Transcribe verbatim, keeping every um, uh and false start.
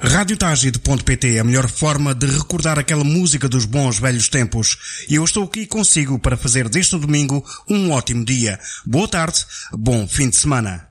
rádio tagid ponto pt, a melhor forma de recordar aquela música dos bons velhos tempos. E eu estou aqui consigo para fazer deste domingo um ótimo dia. Boa tarde, bom fim de semana.